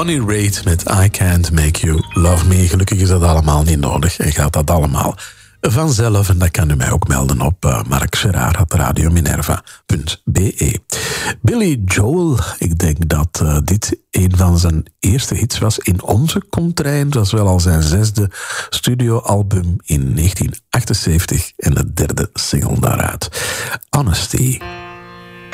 Bonnie Raitt met I Can't Make You Love Me. Gelukkig is dat allemaal niet nodig en gaat dat allemaal vanzelf. En dat kan u mij ook melden op markgerard@radiominerva.be. Billy Joel, ik denk dat dit een van zijn eerste hits was in onze contrain. Het was wel al zijn 6e studioalbum in 1978 en de 3e single daaruit. Honesty.